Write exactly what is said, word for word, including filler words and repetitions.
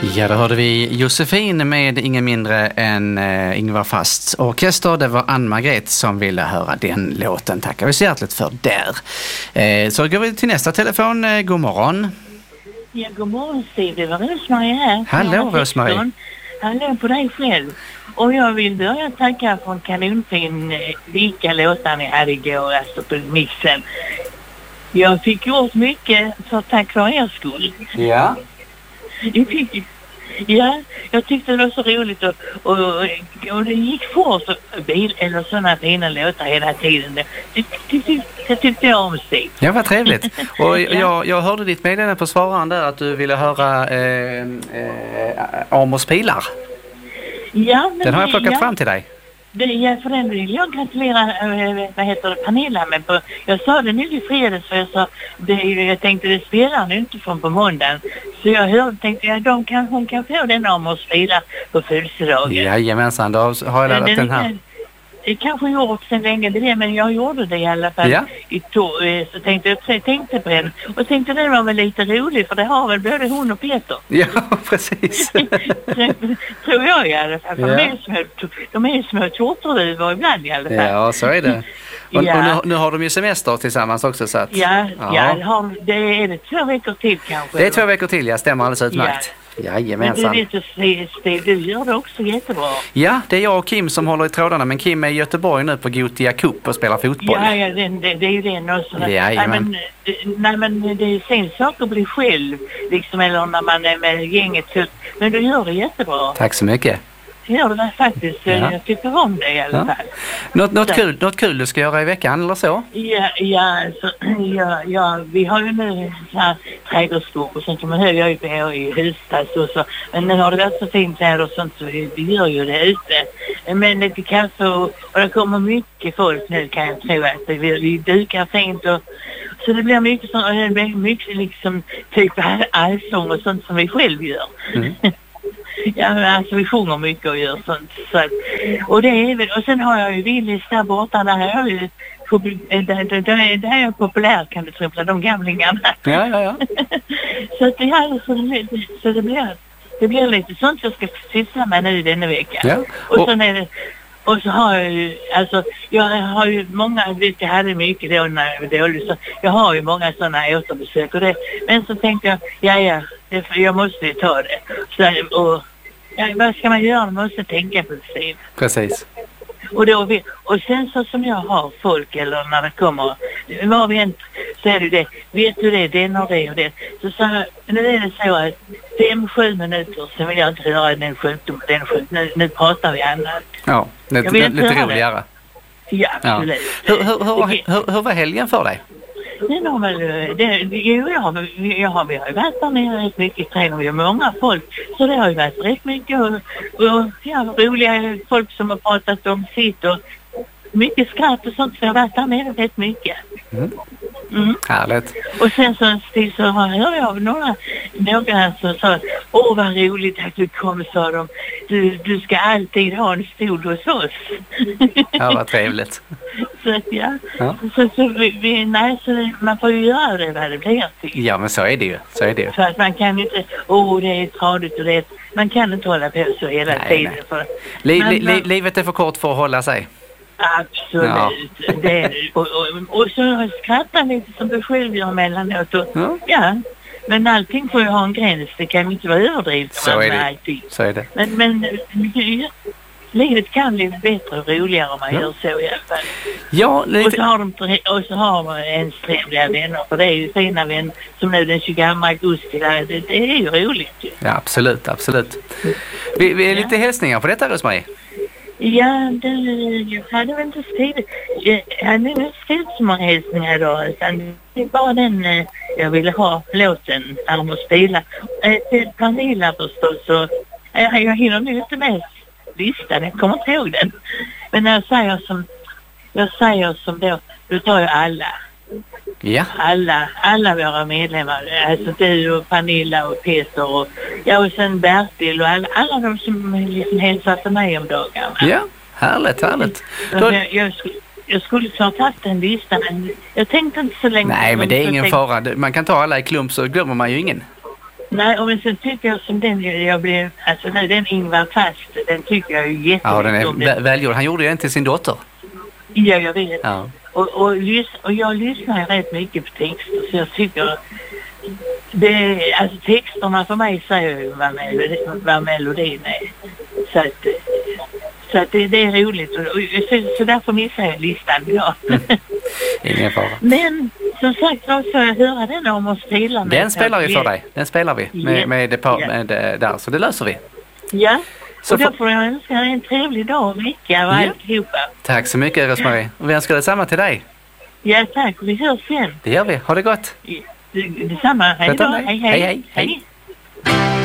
Ja, då hörde vi Josefin med ingen mindre än uh, Ingvar Fasts orkester. Det var Ann-Margret som ville höra den låten. Tackar vi så hjärtligt för där. Uh, så går vi till nästa telefon. Uh, god morgon. Ja, god morgon Steve. Det var Rosmarie här. Hallå Rosmarie. Hallå på dig själv. Och jag vill börja tacka för en kanonfin vilka låtar ni hade igår, alltså på mixen. Jag fick gjort mycket för tack för er skull. Ja. Jag fick, ja, jag tyckte det var så roligt och, och, och det gick fort bil eller sådana fina låtar hela tiden. Det, det, det, det tyckte jag om sig. Ja, vad trevligt. Och jag, jag hörde ditt meddelande på svararen där att du ville höra eh, eh, Amors pilar. Ja, men den har jag plockat ja. fram till dig. Det, ja, för den vill jag gratulera, äh, vad heter det, Pernilla, men på, jag sa det nu i fredags för jag sa, det, jag tänkte det spelar nu inte från på måndagen. Så jag hörde, tänkte jag, de kan, hon kan få den om att spela på födelsedagen. Jajamensan, då har jag laddat den, den här. Det kanske gjort sen länge det, men jag gjorde det i alla fall. Ja. I to, så tänkte jag, jag tänkte på den. Och tänkte den var väl lite rolig, för det har väl både hon och Peter. Ja, precis. Tror jag i alla fall. Ja. De är små, de är små tårtoruvor ibland i alla fall. Ja, så är det. Och, ja. och nu, nu har de ju semester tillsammans också. Så att, ja, ja. ja det, har, det är det två veckor till kanske. Det är två veckor till, jag stämmer alldeles utmärkt. Ja. Jajamensan. Men du vet, Steve, du gör det också jättebra. Ja, det är jag och Kim som håller i trådarna. Men Kim är i Göteborg nu på Gothia Cup och spelar fotboll. Ja, ja det, det, det är ju den också. Nej men, nej, men det är sen sak att bli själv, liksom, eller när man är med gänget. Men du gör det jättebra. Tack så mycket. Ja, det var faktiskt, ja. Jag tycker om det i alla ja. fall. Något, något, kul, något kul du ska göra i veckan eller så? Ja, ja, alltså, ja, ja vi har ju nu så här trädgårdsskog och sånt som höll jag ju på i höstas och så. Men nu har det varit så fint här och sånt så vi, vi gör ju det ute. Men lite kaffe och, och det kommer mycket folk nu kan jag tro att vi, vi dukar fint och så det blir mycket så, det blir mycket liksom typ allsång och sånt som vi själv gör. Mm. Ja, alltså vi sjunger mycket och gör sånt. Så att, och det är väl, och sen har jag ju Willys där borta, där är jag ju, där, där är jag populär kan du tro, bland de gamlingarna. Ja, ja, ja. Så att det är så, så det blir, det blir lite sånt jag ska syssla med nu denna vecka. Ja. Och, och sen är det, och så har jag ju, alltså jag har ju många, vet jag hade mycket då när jag var dålig, så jag har ju många sådana återbesök och det, men så tänkte jag, ja ja, det, jag måste ju ta det. Så, och ja, vad ska man göra? Man måste tänka på det. Precis. Och, då, och sen så som jag har folk, eller när det kommer, var vi än, så är det det, vet du det, den och det och det. Så, så nu är det så att fem, sju minuter så vill jag inte höra den sjukdomen, den sjukdomen. Nu, nu pratar vi annat. Ja, lite, lite roligare. Ja, absolut. Ja. Hur, hur, hur, hur, hur var helgen för dig? Det var väl, det, jo, jag har, jag har, vi har ju varit där nere rätt mycket i träning, vi har många folk, så det har ju varit rätt mycket och, och ja, roliga folk som har pratat om sitt och mycket skratt och sånt, så jag har varit där nere rätt mycket. Mm. Mm. Härligt. Och sen så, så hör jag av några, några som sa, åh vad roligt att du kom, sa de. Du, du ska alltid ha en stol hos oss. Ja, vad trevligt. Så att ja, ja. Så, så vi, vi, nej, så man får ju göra det vad det blir till. Ja, men så är det ju. Så är det ju. För att man kan inte, åh det är tradigt och det, man kan inte hålla på så hela nej, tiden. Nej. För, li, man, li, li, livet är för kort för att hålla sig. Absolut. Ja. Det, och, och, och så skrattar lite som du själv gör mellanåt. Och, ja. ja. Men allting får ju ha en gräns. Det kan inte vara överdrivet. Så är det. Alltid. Så är det. Men, men ja, livet kan bli bättre och roligare om man ja. gör så i alla fall. Ja, lite... och, så har de, och så har man ens trevliga vänner. För det är ju fina vänner som nu den tjugoandra augusti. Där, det, det är ju roligt. Ju. Ja, absolut. Absolut. Vi, vi är lite ja. hälsningar på detta, Rosmarie. Ja, det, jag hade väl inte skrivit, jag hade inte skrivit så många hälsningar idag, utan det är bara den jag ville ha låten Amors pilar. Till Pernilla förstås, så jag, jag hinner nu inte med listan, jag kommer inte ihåg den. Men när jag säger som, jag säger som då, då tar jag alla. Ja. Alla, alla våra medlemmar, alltså du och Pernilla och Peter och ja, och sen Bertil och alla, alla de som liksom hälsar till mig om dagarna. Ja, härligt, härligt. Då... Jag, jag, skulle, jag skulle ta tagit en lista, men jag tänkte inte så länge. Nej, men det är ingen tänkte... fara. Man kan ta alla i klump så glömmer man ju ingen. Nej, och men sen tycker jag som den jag blev, alltså nu den Ingvar Fast, den tycker jag är jättemycket Ja, den är om vä- välgjord. Han gjorde den till sin dotter. Ja, jag vet. Ja. Och, och, lys- och jag lyssnar ju rätt mycket på texter så jag tycker det, alltså texterna för mig säger ju vad, melodi, vad melodin är. Så att, så att det, det är roligt och, och så, så därför missar jag listan idag. Ingen fara. Men som sagt så får jag höra den om oss filar. Den spelar vi för dig. Den spelar vi med, Yes. med, med, Yes. med, med där, så det löser vi. Ja, Så och då får- får jag önska en trevlig dag och vecka och Ja. alltihopa. Tack så mycket, Rosmarie. Och vi önskar detsamma till dig. Ja, tack. Vi hörs sen. Det gör vi. Ha det gott. Det- Detsamma. Hej Sköt då. om dig. Hej, Hej, hej. hej, hej.